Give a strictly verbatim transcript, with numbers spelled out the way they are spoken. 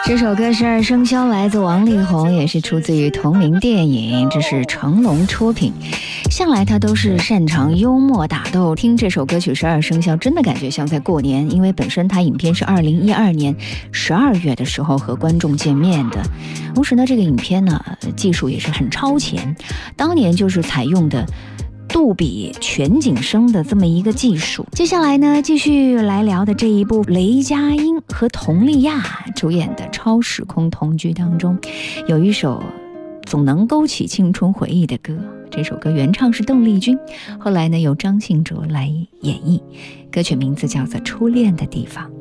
这首歌《十二生肖》来自王力宏，也是出自于同名电影，这是成龙出品。向来他都是擅长幽默打斗，听这首歌曲《十二生肖》真的感觉像在过年，因为本身他影片是二零一二年十二月的时候和观众见面的。同时呢，这个影片呢技术也是很超前，当年就是采用的杜比全景声的这么一个技术。接下来呢，继续来聊的这一部雷佳音和佟丽娅主演的《超时空同居》当中，有一首总能勾起青春回忆的歌。这首歌原唱是邓丽君，后来呢由张信哲来演绎，歌曲名字叫做《初恋的地方》。